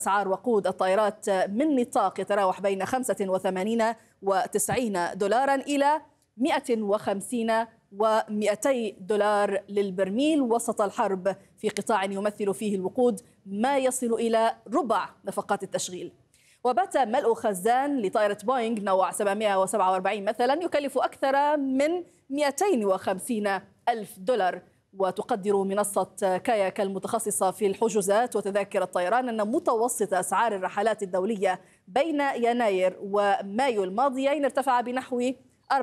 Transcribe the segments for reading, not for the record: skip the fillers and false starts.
أسعار وقود الطائرات من نطاق يتراوح بين 85 و90 دولارا إلى 150 و200 دولار للبرميل وسط الحرب في قطاع يمثل فيه الوقود ما يصل إلى ربع نفقات التشغيل. وبات ملء خزان لطائرة بوينغ نوع 747 مثلا يكلف أكثر من 250 ألف دولار. وتقدر منصة كاياك المتخصصة في الحجوزات وتذاكر الطيران أن متوسط أسعار الرحلات الدولية بين يناير ومايو الماضيين ارتفع بنحو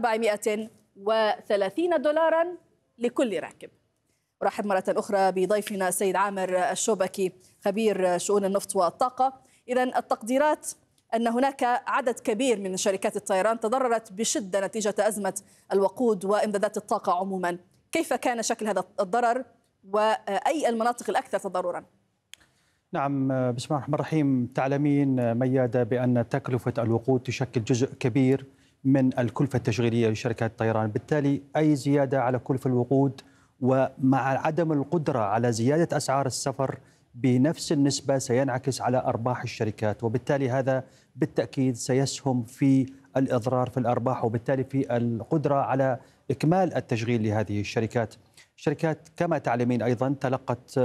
430 دولارا لكل راكب. أرحب مرة أخرى بضيفنا السيد عامر الشوبكي خبير شؤون النفط والطاقة. إذن التقديرات أن هناك عدد كبير من شركات الطيران تضررت بشدة نتيجة أزمة الوقود وإمدادات الطاقة عموما. كيف كان شكل هذا الضرر وأي المناطق الأكثر تضررا؟ نعم، بسم الله الرحمن الرحيم. تعلمين ميادة بأن تكلفة الوقود تشكل جزء كبير من الكلفة التشغيلية لشركات الطيران، بالتالي أي زيادة على كلفة الوقود ومع عدم القدرة على زيادة أسعار السفر بنفس النسبة سينعكس على أرباح الشركات، وبالتالي هذا بالتأكيد سيسهم في الإضرار في الأرباح وبالتالي في القدرة على إكمال التشغيل لهذه الشركات. الشركات كما تعلمين أيضا تلقت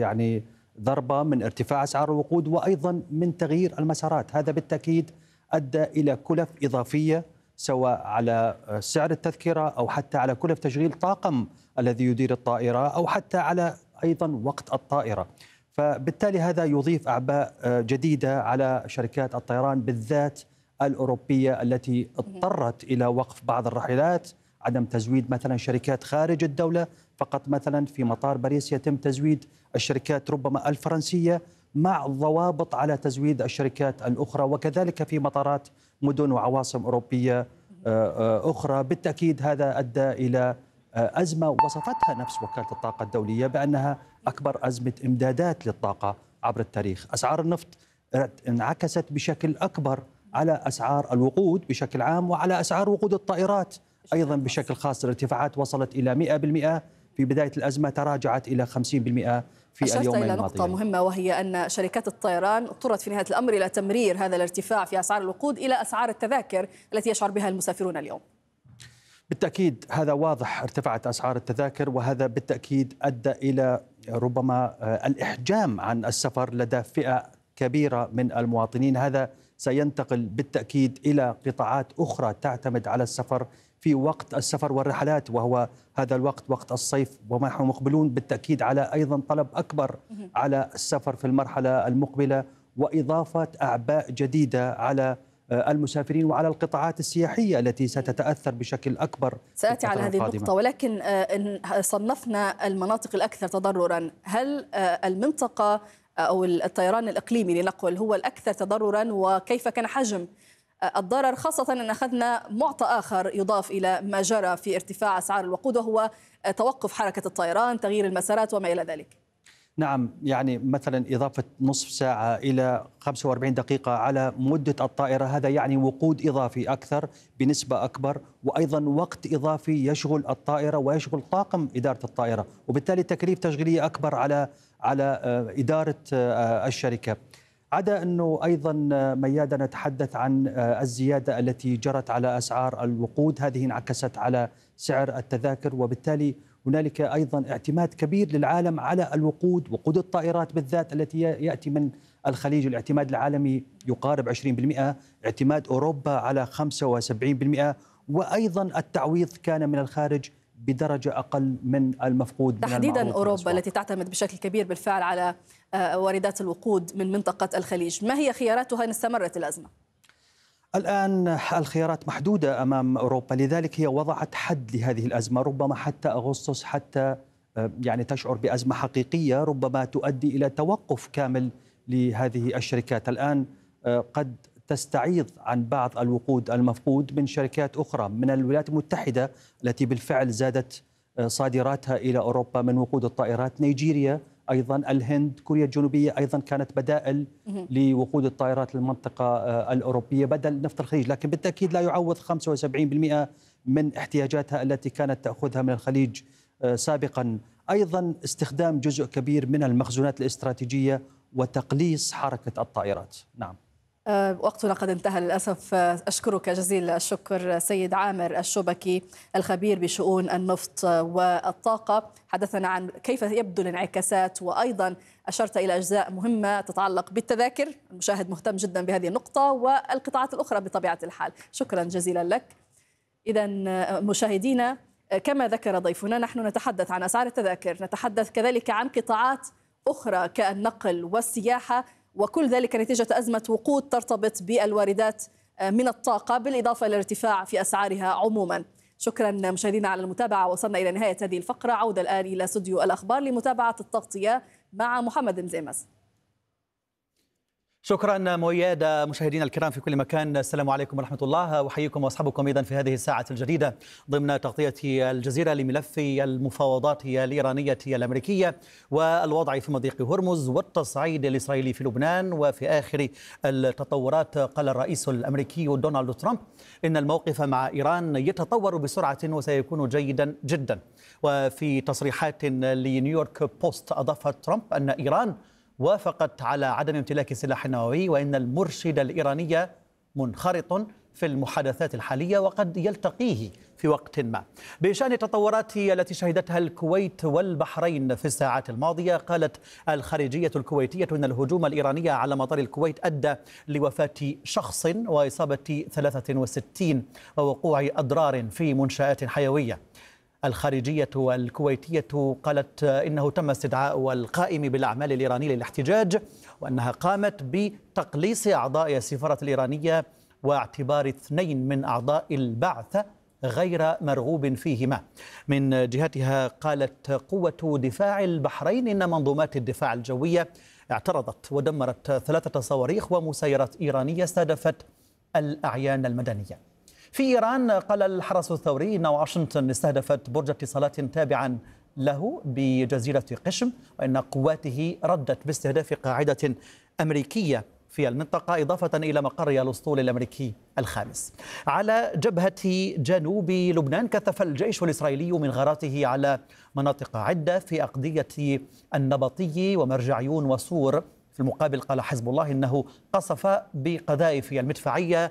ضربة من ارتفاع أسعار الوقود وأيضا من تغيير المسارات. هذا بالتأكيد أدى إلى كلف إضافية سواء على سعر التذكرة أو حتى على كلف تشغيل طاقم الذي يدير الطائرة أو حتى على أيضا وقت الطائرة. فبالتالي هذا يضيف أعباء جديدة على شركات الطيران بالذات الأوروبية التي اضطرت إلى وقف بعض الرحلات، عدم تزويد مثلا شركات خارج الدولة، فقط مثلا في مطار باريس يتم تزويد الشركات ربما الفرنسية مع ضوابط على تزويد الشركات الأخرى، وكذلك في مطارات مدن وعواصم أوروبية أخرى. بالتأكيد هذا أدى إلى أزمة وصفتها نفس وكالة الطاقة الدولية بأنها أكبر أزمة إمدادات للطاقة عبر التاريخ. أسعار النفط انعكست بشكل أكبر على أسعار الوقود بشكل عام وعلى أسعار وقود الطائرات أيضا بشكل خاص. الارتفاعات وصلت إلى 100%، في بداية الأزمة تراجعت إلى 50% في اليومين الماضيين. إلى نقطة مهمة وهي أن شركات الطيران اضطرت في نهاية الأمر إلى تمرير هذا الارتفاع في أسعار الوقود إلى أسعار التذاكر التي يشعر بها المسافرون اليوم. بالتأكيد هذا واضح، ارتفعت أسعار التذاكر وهذا بالتأكيد أدى إلى ربما الإحجام عن السفر لدى فئة كبيرة من المواطنين. هذا سينتقل بالتأكيد إلى قطاعات أخرى تعتمد على السفر في وقت السفر والرحلات، وهو هذا الوقت وقت الصيف، ونحن مقبلون بالتأكيد على أيضا طلب أكبر على السفر في المرحلة المقبلة وإضافة أعباء جديدة على المسافرين وعلى القطاعات السياحية التي ستتأثر بشكل أكبر. سأتي على هذه النقطة، ولكن إن صنفنا المناطق الأكثر تضررا، هل المنطقة أو الطيران الإقليمي لنقل هو الأكثر تضررا؟ وكيف كان حجم الضرر، خاصة أن أخذنا معطى آخر يضاف إلى ما جرى في ارتفاع أسعار الوقود وهو توقف حركة الطيران، تغيير المسارات وما إلى ذلك؟ نعم، مثلا إضافة نصف ساعة إلى 45 دقيقة على مدة الطائرة، هذا يعني وقود إضافي أكثر بنسبة أكبر، وأيضا وقت إضافي يشغل الطائرة ويشغل طاقم إدارة الطائرة، وبالتالي تكاليف تشغيلية أكبر على إدارة الشركة. عدا أنه أيضا ميادة نتحدث عن الزيادة التي جرت على أسعار الوقود، هذه انعكست على سعر التذاكر، وبالتالي هنالك أيضا اعتماد كبير للعالم على الوقود، وقود الطائرات بالذات التي يأتي من الخليج. الاعتماد العالمي يقارب 20%، اعتماد أوروبا على 75%، وأيضا التعويض كان من الخارج بدرجة أقل من المفقود تحديدا أوروبا التي تعتمد بشكل كبير بالفعل على واردات الوقود من منطقة الخليج. ما هي خياراتها إن استمرت الأزمة؟ الآن الخيارات محدودة أمام أوروبا، لذلك هي وضعت حد لهذه الأزمة، ربما حتى أغسطس، حتى تشعر بأزمة حقيقية ربما تؤدي إلى توقف كامل لهذه الشركات. الآن قد تستعيض عن بعض الوقود المفقود من شركات أخرى من الولايات المتحدة التي بالفعل زادت صادراتها إلى أوروبا من وقود الطائرات، نيجيريا أيضا، الهند، كوريا الجنوبية أيضا كانت بدائل لوقود الطائرات للمنطقة الأوروبية بدل نفط الخليج، لكن بالتأكيد لا يعوض 75% من احتياجاتها التي كانت تأخذها من الخليج سابقا. أيضا استخدام جزء كبير من المخزونات الاستراتيجية وتقليص حركة الطائرات. نعم. وقتنا قد انتهى للأسف. أشكرك جزيل الشكر سيد عامر الشبكي الخبير بشؤون النفط والطاقة. حدثنا عن كيف يبدو الانعكاسات، وأيضا أشرت إلى أجزاء مهمة تتعلق بالتذاكر، المشاهد مهتم جدا بهذه النقطة، والقطاعات الأخرى بطبيعة الحال. شكرا جزيلا لك. إذا مشاهدينا، كما ذكر ضيفنا، نحن نتحدث عن أسعار التذاكر، نتحدث كذلك عن قطاعات أخرى كالنقل والسياحة، وكل ذلك نتيجة أزمة وقود ترتبط بالواردات من الطاقة، بالإضافة إلى الارتفاع في أسعارها عموما. شكرا مشاهدينا على المتابعة. وصلنا إلى نهاية هذه الفقرة. عودة الآن إلى استوديو الأخبار لمتابعة التغطية مع محمد مزيمس. شكرا مؤيد. مشاهدينا الكرام في كل مكان، السلام عليكم ورحمة الله، وحييكم واصحابكم ايضا في هذه الساعة الجديدة ضمن تغطية الجزيرة لملف المفاوضات الإيرانية الأمريكية والوضع في مضيق هرمز والتصعيد الإسرائيلي في لبنان. وفي آخر التطورات، قال الرئيس الأمريكي دونالد ترامب إن الموقف مع إيران يتطور بسرعة وسيكون جيدا جدا. وفي تصريحات لنيويورك بوست أضاف ترامب أن إيران وافقت على عدم امتلاك سلاح نووي، وإن المرشد الإيراني منخرط في المحادثات الحالية وقد يلتقيه في وقت ما. بشأن التطورات التي شهدتها الكويت والبحرين في الساعات الماضية، قالت الخارجية الكويتية أن الهجوم الإيراني على مطار الكويت أدى لوفاة شخص وإصابة 63 ووقوع أضرار في منشآت حيوية. الخارجية الكويتية قالت إنه تم استدعاء القائم بالأعمال الإيراني للاحتجاج، وأنها قامت بتقليص أعضاء السفارة الإيرانية واعتبار 2 من أعضاء البعث غير مرغوب فيهما. من جهتها قالت قوة دفاع البحرين إن منظومات الدفاع الجوية اعترضت ودمرت 3 صواريخ ومسيرات إيرانية استهدفت الأعيان المدنية. في إيران قال الحرس الثوري إن واشنطن استهدفت برج اتصالات تابعا له بجزيرة قشم، وإن قواته ردت باستهداف قاعدة أمريكية في المنطقة، إضافة إلى مقر الأسطول الأمريكي الخامس. على جبهة جنوب لبنان، كثف الجيش الإسرائيلي من غاراته على مناطق عدة في أقضية النبطي ومرجعيون وصور. في المقابل قال حزب الله إنه قصف بقذائف المدفعية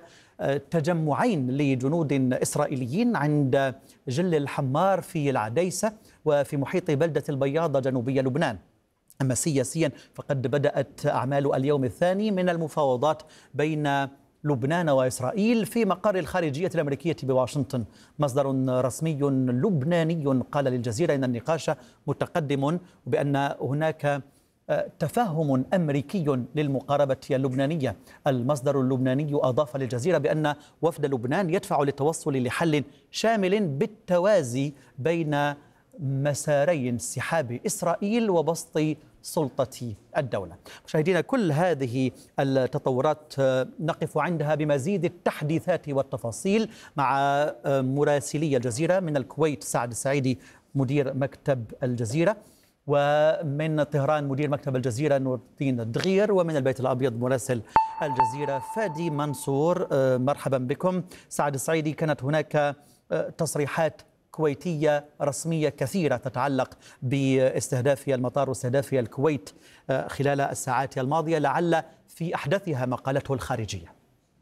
تجمعين لجنود إسرائيليين عند جل الحمار في العديسة وفي محيط بلدة البياضة جنوبي لبنان. أما سياسيا فقد بدأت أعمال اليوم الثاني من المفاوضات بين لبنان وإسرائيل في مقر الخارجية الأمريكية بواشنطن. مصدر رسمي لبناني قال للجزيرة إن النقاش متقدم، وبأن هناك تفاهم أمريكي للمقاربة اللبنانية. المصدر اللبناني أضاف للجزيرة بأن وفد لبنان يدفع للتوصل لحل شامل بالتوازي بين مساري انسحاب إسرائيل وبسط سلطة الدولة. مشاهدينا، كل هذه التطورات نقف عندها بمزيد التحديثات والتفاصيل مع مراسلي الجزيرة من الكويت سعد السعيدي مدير مكتب الجزيرة، ومن طهران مدير مكتب الجزيرة نور الدين الدغير، ومن البيت الأبيض مراسل الجزيرة فادي منصور. مرحبا بكم. سعد السعيدي، كانت هناك تصريحات كويتية رسمية كثيرة تتعلق باستهداف المطار واستهداف الكويت خلال الساعات الماضية، لعل في أحدثها ما قالته الخارجية.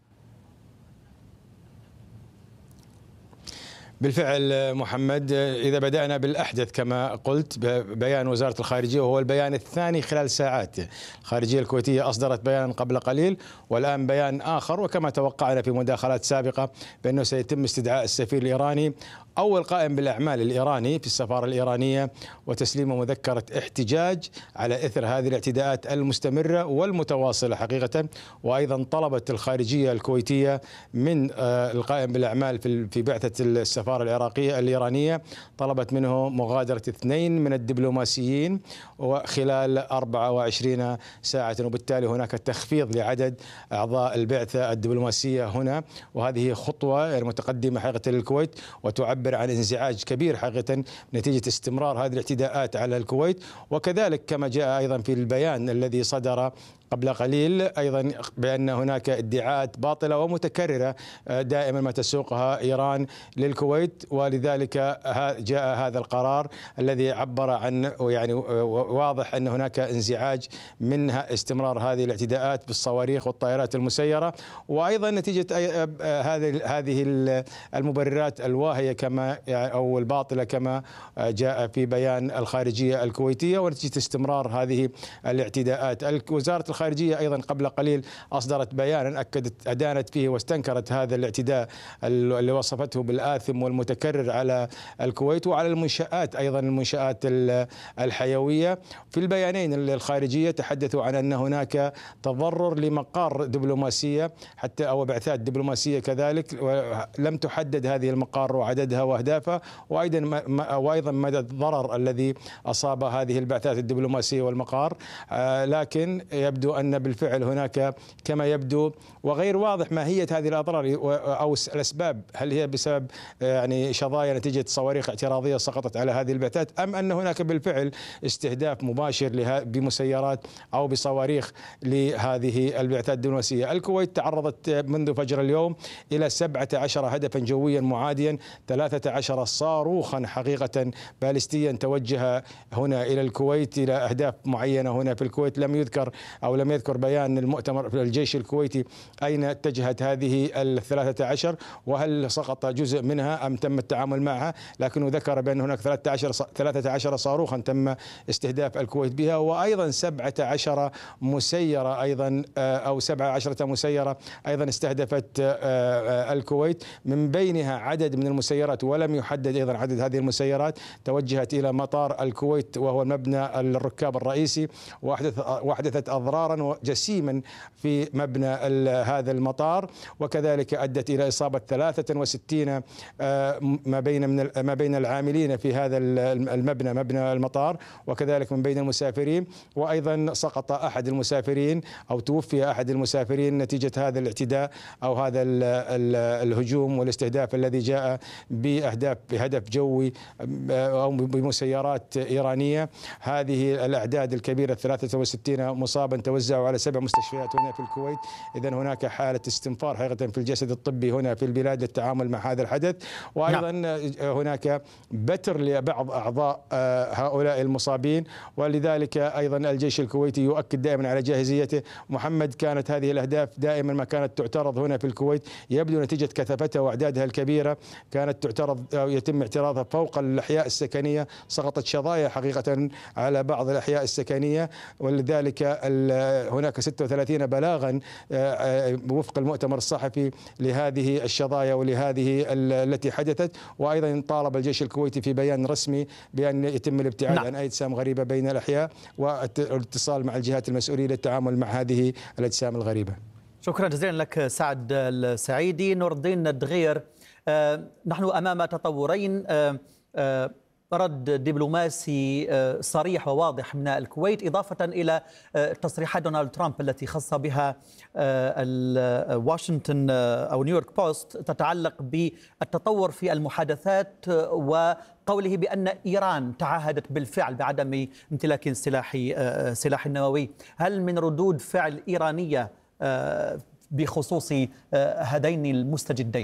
بالفعل محمد، إذا بدأنا بالأحدث كما قلت بيان وزارة الخارجية، وهو البيان الثاني خلال ساعات. الخارجية الكويتية أصدرت بيان قبل قليل والآن بيان آخر، وكما توقعنا في مداخلات سابقة بأنه سيتم استدعاء السفير الإيراني أو القائم بالأعمال الإيراني في السفارة الإيرانية وتسليم مذكرة احتجاج على إثر هذه الاعتداءات المستمرة والمتواصلة حقيقة. وأيضا طلبت الخارجية الكويتية من القائم بالأعمال في بعثة السفارة الإيرانية، طلبت منه مغادرة 2 من الدبلوماسيين وخلال 24 ساعة، وبالتالي هناك تخفيض لعدد أعضاء البعثة الدبلوماسية هنا، وهذه خطوة متقدمة حقيقة للكويت وتعبر عن انزعاج كبير حقيقة نتيجة استمرار هذه الاعتداءات على الكويت. وكذلك كما جاء أيضا في البيان الذي صدر قبل قليل أيضا بأن هناك ادعاءات باطلة ومتكررة دائما ما تسوقها إيران للكويت، ولذلك جاء هذا القرار الذي عبر عن يعني واضح أن هناك انزعاج منها استمرار هذه الاعتداءات بالصواريخ والطائرات المسيرة، وأيضا نتيجة هذه المبررات الواهية كما أو الباطلة كما جاء في بيان الخارجية الكويتية، ونتيجة استمرار هذه الاعتداءات. وزارة الخارجية أيضا قبل قليل أصدرت بيانا أدانت فيه واستنكرت هذا الاعتداء اللي وصفته بالآثم والمتكرر على الكويت وعلى المنشآت أيضا المنشآت الحيوية. في البيانين الخارجية تحدثوا عن أن هناك تضرر لمقار دبلوماسية حتى أو بعثات دبلوماسية كذلك، لم تحدد هذه المقار وعددها وأهدافها، وأيضا مدى الضرر الذي أصاب هذه البعثات الدبلوماسية والمقار. لكن يبدو أن بالفعل هناك كما يبدو وغير واضح ماهية هذه الأضرار أو الأسباب، هل هي بسبب يعني شظايا نتيجة صواريخ اعتراضية سقطت على هذه البعثات، أم أن هناك بالفعل استهداف مباشر بمسيرات أو بصواريخ لهذه البعثات الدبلوماسية. الكويت تعرضت منذ فجر اليوم إلى 17 هدفا جويا معاديا، 13 صاروخا حقيقة باليستيا توجه هنا إلى الكويت إلى أهداف معينة هنا في الكويت. لم يذكر بيان المؤتمر في الجيش الكويتي أين اتجهت هذه 13 وهل سقط جزء منها أم تم التعامل معها، لكنه ذكر بأن هناك 13 صاروخا تم استهداف الكويت بها، وأيضا 17 مسيرة أيضا أو 17 مسيرة أيضا استهدفت الكويت، من بينها عدد من المسيرات ولم يحدد أيضا عدد هذه المسيرات توجهت إلى مطار الكويت وهو المبنى الركاب الرئيسي، وأحدثت أضرارا جسيما في مبنى هذا المطار، وكذلك أدت إلى إصابة 63 ما بين العاملين في هذا المبنى مبنى المطار، وكذلك من بين المسافرين. وأيضا سقط أحد المسافرين أو توفي أحد المسافرين نتيجة هذا الاعتداء أو هذا الهجوم والاستهداف الذي جاء بهدف جوي أو بمسيرات إيرانية. هذه الأعداد الكبيرة 63 مصابا توزعوا على 7 مستشفيات هنا في الكويت. إذا هناك حالة استنفار حقيقة في الجسد الطبي هنا في البلاد للتعامل مع هذا الحدث، وأيضا هناك بتر لبعض أعضاء هؤلاء المصابين، ولذلك أيضا الجيش الكويتي يؤكد دائما على جاهزيته. محمد، كانت هذه الأهداف دائما ما كانت تعترض هنا في الكويت، يبدو نتيجة كثافتها وأعدادها الكبيرة كانت تعترض أو يتم اعتراضها فوق الأحياء السكنية، سقطت شظايا حقيقة على بعض الأحياء السكنية، ولذلك هناك 36 بلاغا وفق المؤتمر الصحفي لهذه الشظايا ولهذه التي حدثت. وأيضا طالب الجيش الكويتي في بيان رسمي بأن يتم الابتعاد عن أي أجسام غريبة بين الأحياء والاتصال مع الجهات المسؤولية للتعامل مع هذه الأجسام الغريبة. شكرا جزيلا لك سعد السعيدي. نور الدين الدغير، نحن أمام تطورين، رد دبلوماسي صريح وواضح من الكويت إضافة إلى تصريحات دونالد ترامب التي خص بها واشنطن أو نيويورك بوست تتعلق بالتطور في المحادثات وقوله بأن إيران تعهدت بالفعل بعدم امتلاك سلاح نووي. هل من ردود فعل إيرانية بخصوص هذين المستجدين؟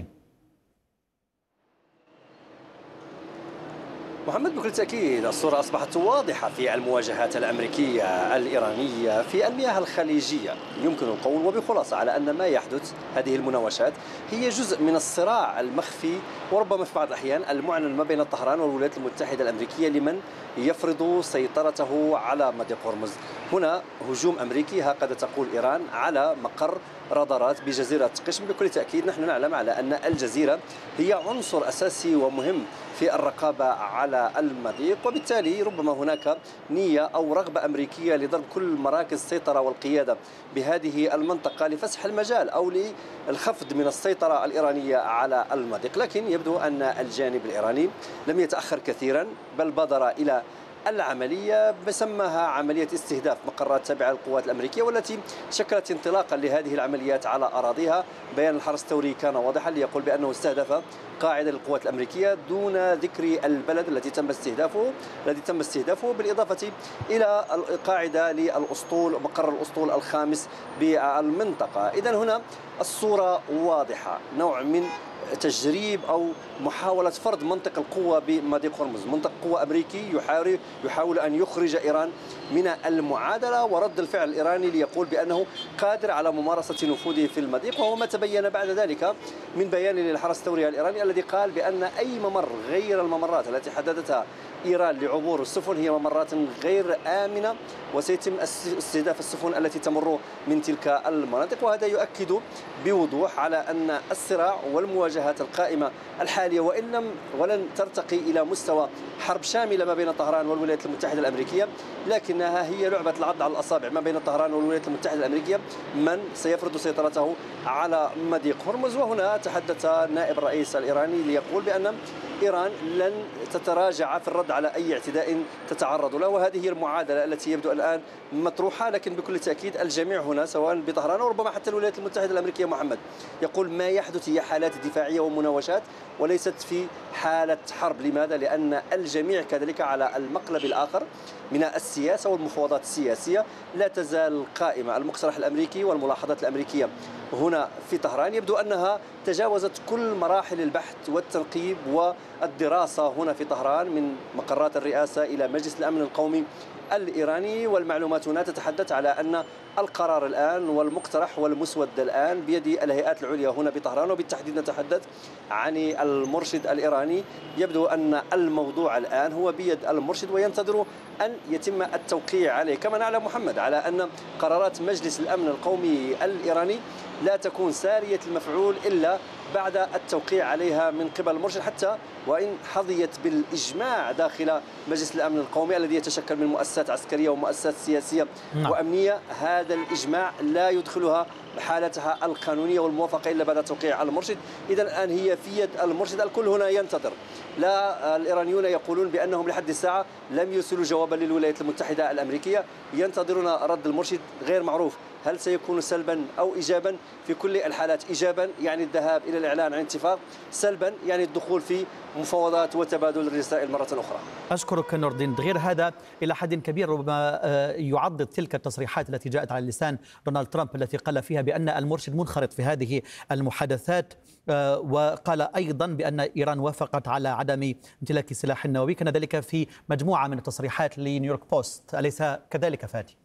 محمد، بكل تأكيد الصورة أصبحت واضحة في المواجهات الأمريكية الإيرانية في المياه الخليجية. يمكن القول وبخلاصة على أن ما يحدث هذه المناوشات هي جزء من الصراع المخفي وربما في بعض الأحيان المعلن ما بين طهران والولايات المتحدة الأمريكية لمن يفرض سيطرته على مضيق هرمز. هنا هجوم أمريكي، هكذا تقول إيران، على مقر رادارات بجزيرة قشم. بكل تأكيد نحن نعلم على أن الجزيرة هي عنصر أساسي ومهم في الرقابة على المضيق، وبالتالي ربما هناك نية أو رغبة أمريكية لضرب كل مراكز السيطرة والقيادة بهذه المنطقة لفسح المجال أو للخفض من السيطرة الإيرانية على المضيق. لكن يبدو أن الجانب الإيراني لم يتأخر كثيرا، بل بادر إلى العملية بسمها عملية استهداف مقرات تابعة للقوات الأمريكية، والتي شكلت انطلاقا لهذه العمليات على أراضيها. بيان الحرس الثوري كان واضحا ليقول بأنه استهدف قاعدة للقوات الأمريكية دون ذكر البلد الذي تم استهدافه بالإضافة إلى قاعدة للأسطول، مقر الأسطول الخامس بالمنطقة. إذن هنا الصورة واضحة، نوع من تجريب أو محاولة فرض منطق القوة بمضيق هرمز، منطق قوة أمريكي يحاول أن يخرج إيران من المعادلة، ورد الفعل الإيراني ليقول بأنه قادر على ممارسة نفوذه في المضيق، وهو ما تبين بعد ذلك من بيان للحرس الثوري الإيراني الذي قال بأن أي ممر غير الممرات التي حددتها إيران لعبور السفن هي ممرات غير آمنة، وسيتم استهداف السفن التي تمر من تلك المناطق. وهذا يؤكد بوضوح على أن الصراع والمواجهات القائمة الحالية ولن ترتقي إلى مستوى حرب شاملة ما بين طهران والولايات المتحدة الأمريكية، لكنها هي لعبة العض على الأصابع ما بين طهران والولايات المتحدة الأمريكية، من سيفرض سيطرته على مضيق هرمز. وهنا تحدث نائب الرئيس الإيراني ليقول بأن إيران لن تتراجع في الرد على أي اعتداء تتعرض له، وهذه هي المعادلة التي يبدو الآن مطروحة. لكن بكل تأكيد الجميع هنا سواء بطهران وربما حتى الولايات المتحدة الأمريكية محمد يقول ما يحدث هي حالات دفاعية ومناوشات وليست في حالة حرب. لماذا؟ لأن الجميع كذلك على المقلب الآخر من السياسة والمفاوضات السياسية لا تزال قائمة. المقترح الأمريكي والملاحظات الأمريكية هنا في طهران يبدو أنها تجاوزت كل مراحل البحث والتنقيب والدراسة هنا في طهران، من مقرات الرئاسة إلى مجلس الأمن القومي الإيراني. والمعلومات هنا تتحدث على أن القرار الآن والمقترح والمسود الآن بيد الهيئات العليا هنا بطهران، وبالتحديد نتحدث عن المرشد الإيراني. يبدو أن الموضوع الآن هو بيد المرشد وينتظر أن يتم التوقيع عليه. كما نعلم محمد على أن قرارات مجلس الأمن القومي الإيراني لا تكون سارية المفعول إلا بعد التوقيع عليها من قبل المرشد، حتى وإن حظيت بالإجماع داخل مجلس الأمن القومي الذي يتشكل من مؤسسات عسكرية ومؤسسات سياسية وأمنية. هذا الإجماع لا يدخلها حالتها القانونية والموافقة إلا بعد توقيع المرشد. إذا الآن هي في يد المرشد، الكل هنا ينتظر. لا الإيرانيون يقولون بأنهم لحد الساعة لم يرسلوا جوابا للولايات المتحدة الأمريكية، ينتظرون رد المرشد غير معروف هل سيكون سلبا أو إيجابا. في كل الحالات إيجابا يعني الذهاب إلى الإعلان عن اتفاق، سلبا يعني الدخول في مفاوضات وتبادل الرسائل مرة أخرى. أشكرك نور الدين. غير هذا إلى حد كبير ربما يعضد تلك التصريحات التي جاءت على لسان دونالد ترامب التي قال فيها بأن المرشد منخرط في هذه المحادثات، وقال أيضا بأن إيران وافقت على عدم امتلاك السلاح النووي. كان ذلك في مجموعة من التصريحات لنيويورك بوست، أليس كذلك فادي؟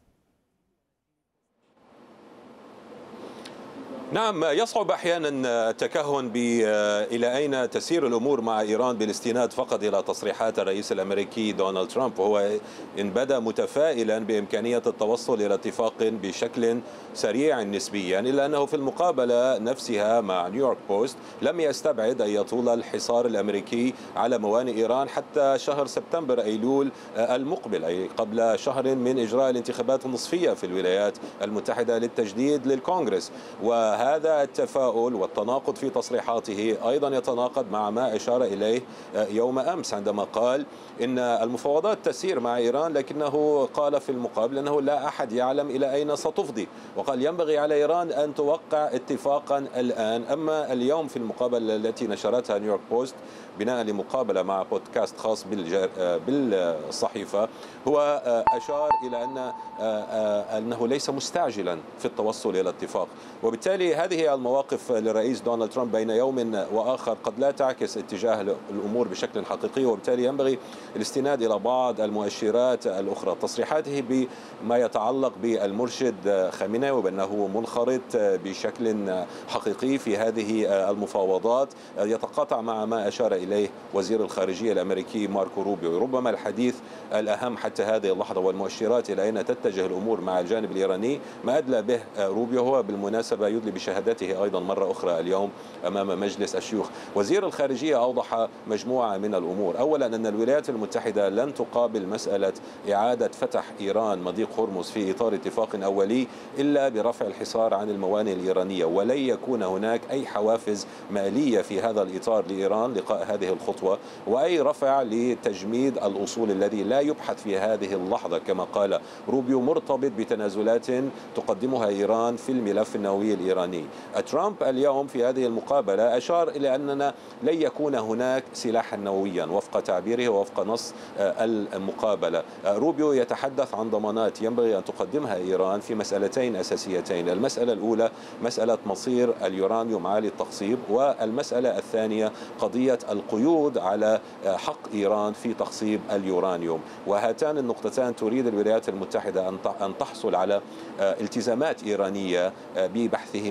نعم، يصعب أحيانا التكهن إلى أين تسير الأمور مع إيران بالاستناد فقط إلى تصريحات الرئيس الأمريكي دونالد ترامب، وهو إن بدا متفائلا بإمكانية التوصل إلى اتفاق بشكل سريع نسبيا، إلا أنه في المقابلة نفسها مع نيويورك بوست لم يستبعد أن يطول الحصار الأمريكي على موانئ إيران حتى شهر سبتمبر أيلول المقبل، أي قبل شهر من إجراء الانتخابات النصفية في الولايات المتحدة للتجديد للكونغرس. وهذا التفاؤل والتناقض في تصريحاته أيضا يتناقض مع ما أشار إليه يوم أمس عندما قال إن المفاوضات تسير مع إيران، لكنه قال في المقابل أنه لا أحد يعلم إلى أين ستفضي، وقال ينبغي على إيران أن توقع اتفاقا الآن. أما اليوم في المقابلة التي نشرتها نيويورك بوست بناء لمقابلة مع بودكاست خاص بالصحيفة، هو أشار إلى أنه ليس مستعجلا في التوصل إلى اتفاق، وبالتالي هذه المواقف للرئيس دونالد ترامب بين يوم وآخر قد لا تعكس اتجاه الأمور بشكل حقيقي، وبالتالي ينبغي الاستناد إلى بعض المؤشرات الأخرى. تصريحاته بما يتعلق بالمرشد خامنئي وبأنه منخرط بشكل حقيقي في هذه المفاوضات يتقاطع مع ما أشار إليه وزير الخارجية الأمريكي ماركو روبيو. ربما الحديث الأهم حتى هذه اللحظة والمؤشرات إلى أين تتجه الأمور مع الجانب الإيراني ما أدلى به روبيو هو بالمناسبة يدلي بشهادته أيضا مرة أخرى اليوم أمام مجلس الشيوخ. وزير الخارجية أوضح مجموعة من الأمور. أولا أن الولايات المتحدة لن تقابل مسألة إعادة فتح إيران مضيق هرمز في إطار اتفاق أولي إلا برفع الحصار عن الموانئ الإيرانية، ولن يكون هناك أي حوافز مالية في هذا الإطار لإيران لقاء هذه الخطوة، وأي رفع لتجميد الأصول الذي لا يبحث في هذه اللحظة كما قال روبيو مرتبط بتنازلات تقدمها إيران في الملف النووي الإيراني. ترامب اليوم في هذه المقابلة أشار إلى أننا لن يكون هناك سلاحا نوويا وفق تعبيره ووفق نص المقابلة. روبيو يتحدث عن ضمانات ينبغي أن تقدمها إيران في مسألتين أساسيتين. المسألة الأولى مسألة مصير اليورانيوم عالي التخصيب، والمسألة الثانية قضية القيود على حق إيران في تخصيب اليورانيوم. وهاتان النقطتان تريد الولايات المتحدة أن تحصل على التزامات إيرانية ببحثه